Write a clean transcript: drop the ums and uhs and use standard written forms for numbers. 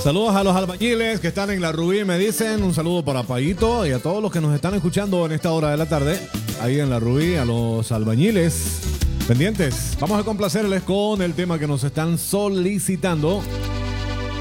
Saludos a los albañiles que están en la Rubí, me dicen. Un saludo para Payito y a todos los que nos están escuchando en esta hora de la tarde. Ahí en la Rubí, a los albañiles pendientes. Vamos a complacerles con el tema que nos están solicitando.